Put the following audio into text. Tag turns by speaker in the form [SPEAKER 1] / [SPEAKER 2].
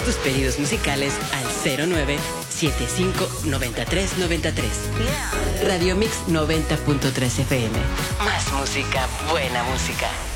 [SPEAKER 1] tus pedidos musicales al 09759393. Radio Mix 90.3 FM. Más música, buena música.